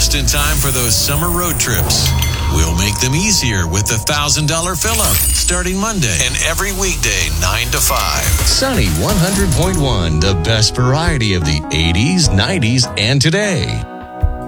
just in time for those summer road trips. We'll make them easier with the $1,000 fill-up starting Monday and every weekday 9 to 5. Sunny 100.1, the best variety of the 80s, 90s, and today.